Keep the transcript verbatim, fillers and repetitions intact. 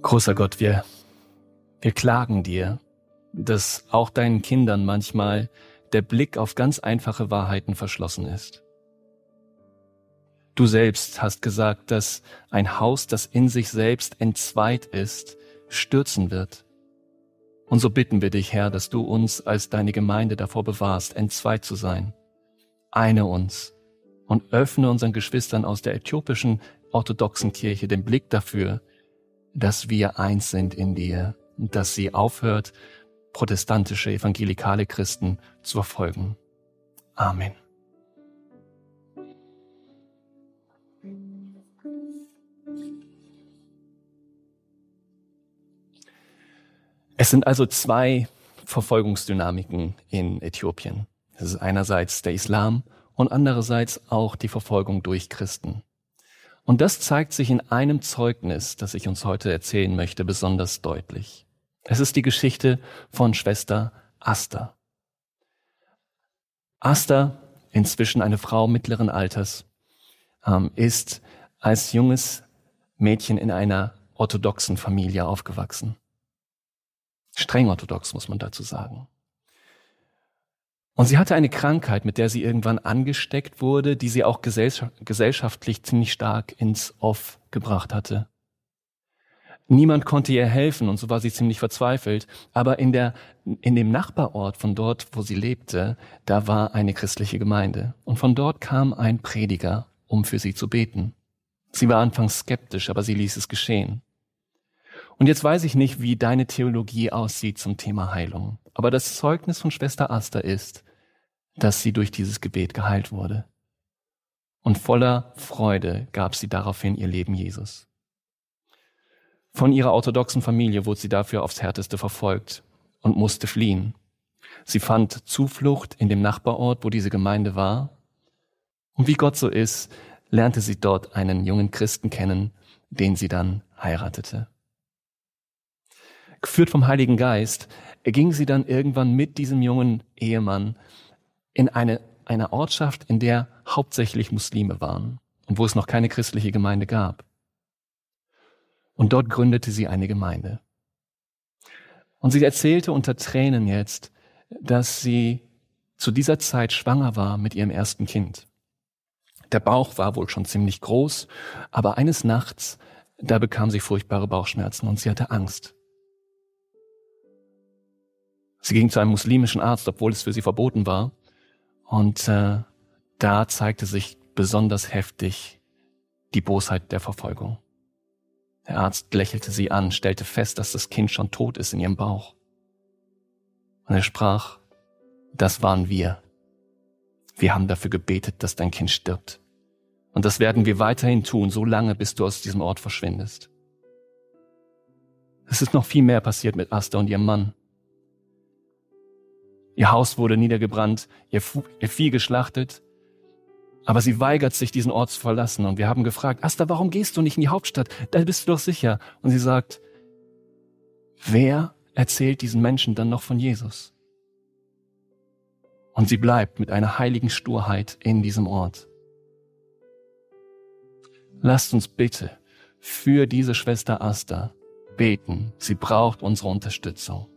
Großer Gott, wir, wir klagen dir, dass auch deinen Kindern manchmal der Blick auf ganz einfache Wahrheiten verschlossen ist. Du selbst hast gesagt, dass ein Haus, das in sich selbst entzweit ist, stürzen wird. Und so bitten wir dich, Herr, dass du uns als deine Gemeinde davor bewahrst, entzweit zu sein. Eine uns und öffne unseren Geschwistern aus der äthiopischen orthodoxen Kirche den Blick dafür, dass wir eins sind in dir und dass sie aufhört, protestantische, evangelikale Christen zu verfolgen. Amen. Es sind also zwei Verfolgungsdynamiken in Äthiopien. Es ist einerseits der Islam und andererseits auch die Verfolgung durch Christen. Und das zeigt sich in einem Zeugnis, das ich uns heute erzählen möchte, besonders deutlich. Es ist die Geschichte von Schwester Asta. Asta, inzwischen eine Frau mittleren Alters, ist als junges Mädchen in einer orthodoxen Familie aufgewachsen. Streng orthodox, muss man dazu sagen. Und sie hatte eine Krankheit, mit der sie irgendwann angesteckt wurde, die sie auch gesellschaftlich ziemlich stark ins Off gebracht hatte. Niemand konnte ihr helfen und so war sie ziemlich verzweifelt. Aber in der, in dem Nachbarort von dort, wo sie lebte, da war eine christliche Gemeinde. Und von dort kam ein Prediger, um für sie zu beten. Sie war anfangs skeptisch, aber sie ließ es geschehen. Und jetzt weiß ich nicht, wie deine Theologie aussieht zum Thema Heilung. Aber das Zeugnis von Schwester Asta ist, dass sie durch dieses Gebet geheilt wurde. Und voller Freude gab sie daraufhin ihr Leben Jesus. Von ihrer orthodoxen Familie wurde sie dafür aufs Härteste verfolgt und musste fliehen. Sie fand Zuflucht in dem Nachbarort, wo diese Gemeinde war. Und wie Gott so ist, lernte sie dort einen jungen Christen kennen, den sie dann heiratete. Geführt vom Heiligen Geist ging sie dann irgendwann mit diesem jungen Ehemann in eine, eine Ortschaft, in der hauptsächlich Muslime waren und wo es noch keine christliche Gemeinde gab. Und dort gründete sie eine Gemeinde. Und sie erzählte unter Tränen jetzt, dass sie zu dieser Zeit schwanger war mit ihrem ersten Kind. Der Bauch war wohl schon ziemlich groß, aber eines Nachts, da bekam sie furchtbare Bauchschmerzen und sie hatte Angst. Sie ging zu einem muslimischen Arzt, obwohl es für sie verboten war. Und äh, da zeigte sich besonders heftig die Bosheit der Verfolgung. Der Arzt lächelte sie an, stellte fest, dass das Kind schon tot ist in ihrem Bauch. Und er sprach, das waren wir. Wir haben dafür gebetet, dass dein Kind stirbt. Und das werden wir weiterhin tun, so lange, bis du aus diesem Ort verschwindest. Es ist noch viel mehr passiert mit Asta und ihrem Mann. Ihr Haus wurde niedergebrannt, ihr Vieh geschlachtet, aber sie weigert sich, diesen Ort zu verlassen. Und wir haben gefragt, Asta, warum gehst du nicht in die Hauptstadt? Da bist du doch sicher. Und sie sagt, wer erzählt diesen Menschen dann noch von Jesus? Und sie bleibt mit einer heiligen Sturheit in diesem Ort. Lasst uns bitte für diese Schwester Asta beten. Sie braucht unsere Unterstützung.